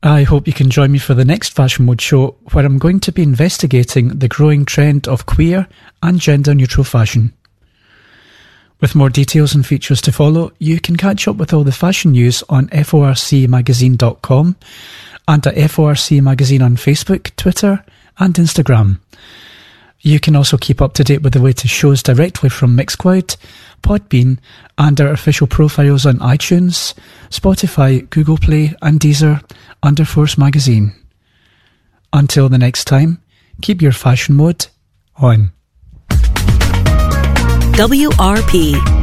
I hope you can join me for the next Fashion Mode show, where I'm going to be investigating the growing trend of queer and gender-neutral fashion. With more details and features to follow, you can catch up with all the fashion news on forcmagazine.com and at FORC Magazine on Facebook, Twitter and Instagram. You can also keep up to date with the latest shows directly from Mixcloud, Podbean and our official profiles on iTunes, Spotify, Google Play and Deezer under Force Magazine. Until the next time, keep your fashion mode on. WRP